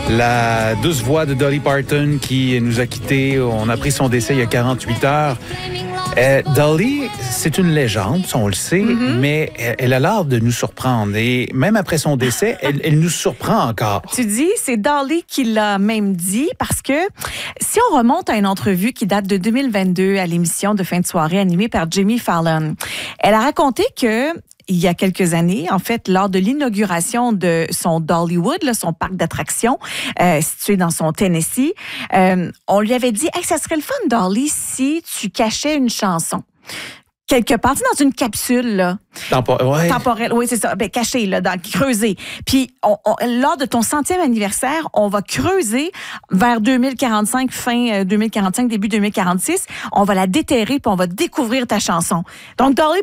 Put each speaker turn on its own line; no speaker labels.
La douce voix de Dolly Parton qui nous a quittés. On a appris son décès il y a 48 heures. Dolly, c'est une légende, on le sait, mais elle a l'art de nous surprendre. Et même après son décès, elle nous surprend encore.
Tu dis, c'est Dolly qui l'a même dit, parce que si on remonte à une entrevue qui date de 2022 à l'émission de fin de soirée animée par Jimmy Fallon, elle a raconté que il y a quelques années, en fait, lors de l'inauguration de son Dollywood, là, son parc d'attractions situé dans son Tennessee, on lui avait dit « Hey, ça serait le fun, Dolly, si tu cachais une chanson. » Quelque part, dans une capsule, là. Temporelle, oui, c'est ça. Ben, cachée, là, creusée. Puis, lors de ton 100e anniversaire, on va creuser vers 2045, fin 2045, début 2046. On va la déterrer, puis on va découvrir ta chanson. Donc, Dolly